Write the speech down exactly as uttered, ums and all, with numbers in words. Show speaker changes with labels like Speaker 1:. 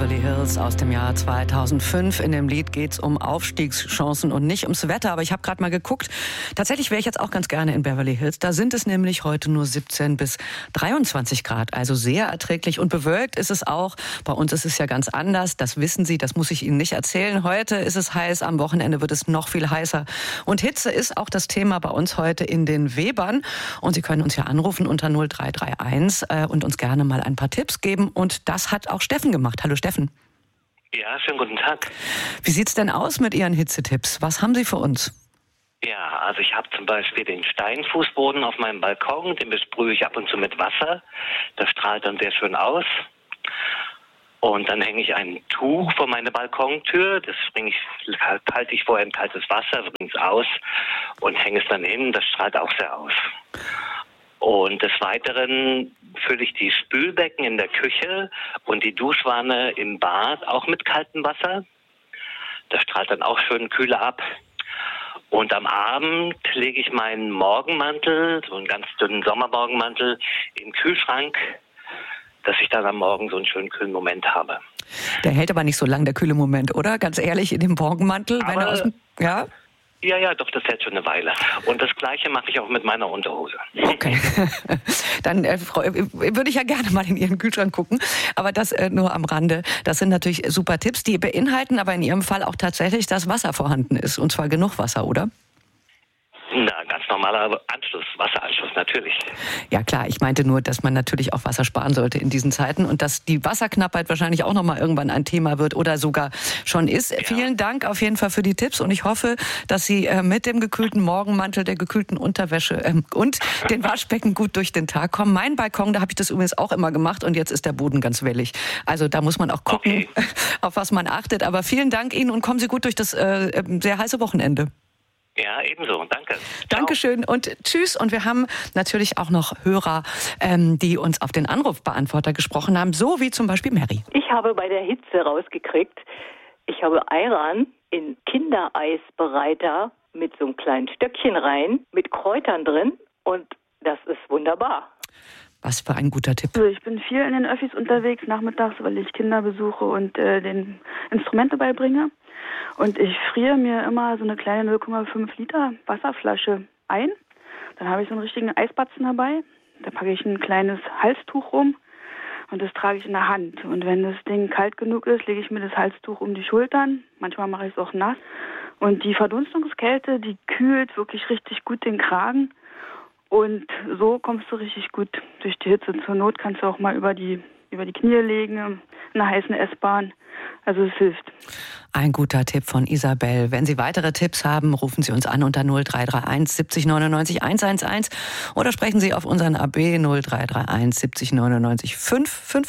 Speaker 1: Beverly Hills aus dem Jahr zweitausendfünf. In dem Lied geht es um Aufstiegschancen und nicht ums Wetter. Aber ich habe gerade mal geguckt. Tatsächlich wäre ich jetzt auch ganz gerne in Beverly Hills. Da sind es nämlich heute nur siebzehn bis dreiundzwanzig Grad. Also sehr erträglich und bewölkt ist es auch. Bei uns ist es ja ganz anders. Das wissen Sie, das muss ich Ihnen nicht erzählen. Heute ist es heiß, am Wochenende wird es noch viel heißer. Und Hitze ist auch das Thema bei uns heute in den Webern. Und Sie können uns ja anrufen unter null drei drei eins äh, und uns gerne mal ein paar Tipps geben. Und das hat auch Steffen gemacht. Hallo Steffen.
Speaker 2: Ja, schönen guten Tag.
Speaker 1: Wie sieht's denn aus mit Ihren Hitzetipps? Was haben Sie für uns?
Speaker 2: Ja, also ich habe zum Beispiel den Steinfußboden auf meinem Balkon, den besprühe ich ab und zu mit Wasser. Das strahlt dann sehr schön aus. Und dann hänge ich ein Tuch vor meine Balkontür, das bringe ich, halte ich vorher in kaltes Wasser, bringe es aus und hänge es dann hin, das strahlt auch sehr aus. Und des Weiteren fülle ich die Spülbecken in der Küche und die Duschwanne im Bad auch mit kaltem Wasser. Das strahlt dann auch schön kühler ab. Und am Abend lege ich meinen Morgenmantel, so einen ganz dünnen Sommermorgenmantel, im Kühlschrank, dass ich dann am Morgen so einen schönen kühlen Moment habe.
Speaker 1: Der hält aber nicht so lang, der kühle Moment, oder? Ganz ehrlich, in dem Morgenmantel,
Speaker 2: aber
Speaker 1: wenn er aus dem... Ja?
Speaker 2: Ja, ja, doch, das hält schon eine Weile. Und das Gleiche mache ich auch mit meiner Unterhose.
Speaker 1: Okay, dann äh, würde ich ja gerne mal in Ihren Kühlschrank gucken, aber das äh, nur am Rande. Das sind natürlich super Tipps, die beinhalten aber in Ihrem Fall auch tatsächlich, dass Wasser vorhanden ist, und zwar genug Wasser, oder?
Speaker 2: Na, ganz normaler Anschluss, Wasseranschluss natürlich.
Speaker 1: Ja klar, ich meinte nur, dass man natürlich auch Wasser sparen sollte in diesen Zeiten und dass die Wasserknappheit wahrscheinlich auch nochmal irgendwann ein Thema wird oder sogar schon ist. Ja. Vielen Dank auf jeden Fall für die Tipps und ich hoffe, dass Sie äh, mit dem gekühlten Morgenmantel, der gekühlten Unterwäsche ähm, und den Waschbecken gut durch den Tag kommen. Mein Balkon, da habe ich das übrigens auch immer gemacht und jetzt ist der Boden ganz wellig. Also da muss man auch gucken, okay, auf was man achtet. Aber vielen Dank Ihnen und kommen Sie gut durch das äh, sehr heiße Wochenende.
Speaker 2: Ja, ebenso. Danke.
Speaker 1: Dankeschön und tschüss. Und wir haben natürlich auch noch Hörer, ähm, die uns auf den Anrufbeantworter gesprochen haben, so wie zum Beispiel Mary.
Speaker 3: Ich habe bei der Hitze rausgekriegt, ich habe Ayran in Kindereisbereiter mit so einem kleinen Stöckchen rein, mit Kräutern drin und das ist wunderbar.
Speaker 1: Was für ein guter Tipp.
Speaker 4: Also ich bin viel in den Öffis unterwegs nachmittags, weil ich Kinder besuche und äh, den Instrumente beibringe. Und ich friere mir immer so eine kleine null Komma fünf Liter Wasserflasche ein. Dann habe ich so einen richtigen Eisbatzen dabei. Da packe ich ein kleines Halstuch rum und das trage ich in der Hand. Und wenn das Ding kalt genug ist, lege ich mir das Halstuch um die Schultern. Manchmal mache ich es auch nass. Und die Verdunstungskälte, die kühlt wirklich richtig gut den Kragen. Und so kommst du richtig gut durch die Hitze. Zur Not kannst du auch mal über die, über die Knie legen, in einer heißen S-Bahn. Also es hilft.
Speaker 1: Ein guter Tipp von Isabel. Wenn Sie weitere Tipps haben, rufen Sie uns an unter null drei drei eins siebzig neunundneunzig hundertelf oder sprechen Sie auf unseren A B null drei drei eins siebzig neunundneunzig fünf fünf.